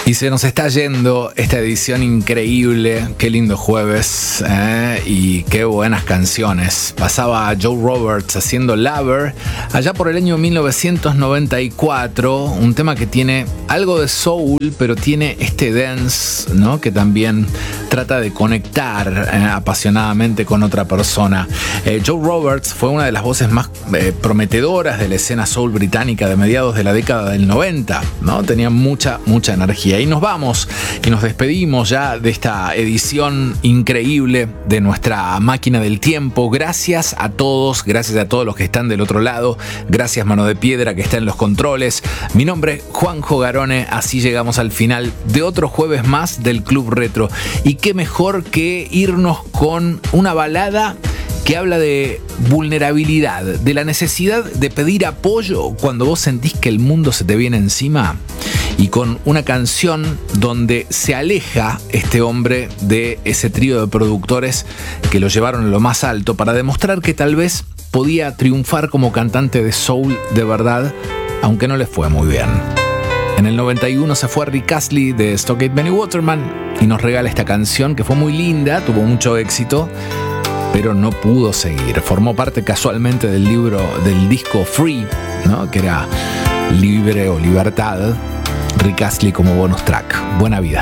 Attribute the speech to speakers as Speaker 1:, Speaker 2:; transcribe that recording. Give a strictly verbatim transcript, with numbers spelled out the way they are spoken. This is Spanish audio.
Speaker 1: Y se nos está yendo esta edición increíble. Qué lindo jueves, ¿eh? Y qué buenas canciones. Pasaba Joe Roberts haciendo Lover allá por el año mil novecientos noventa y cuatro. Un tema que tiene algo de soul, pero tiene este dance, ¿no? Que también trata de conectar eh, apasionadamente con otra persona. Eh, Joe Roberts fue una de las voces más eh, prometedoras de la escena soul británica de mediados de la década del noventa, ¿no? Tenía mucha, mucha energía. Y nos vamos y nos despedimos ya de esta edición increíble de nuestra máquina del tiempo. Gracias a todos, gracias a todos los que están del otro lado. Gracias Mano de Piedra que está en los controles. Mi nombre es Juanjo Garone. Así llegamos al final de otro jueves más del Club Retro. Y qué mejor que irnos con una balada que habla de vulnerabilidad, de la necesidad de pedir apoyo cuando vos sentís que el mundo se te viene encima, y con una canción donde se aleja este hombre de ese trío de productores que lo llevaron a lo más alto para demostrar que tal vez podía triunfar como cantante de soul de verdad, aunque no le fue muy bien. En el noventa y uno se fue Rick Astley de Stockgate Benny Waterman y nos regala esta canción que fue muy linda, tuvo mucho éxito, pero no pudo seguir. Formó parte casualmente del libro, del disco Free, ¿no? Que era Libre o Libertad. Rick Astley como bonus track. Buena vida.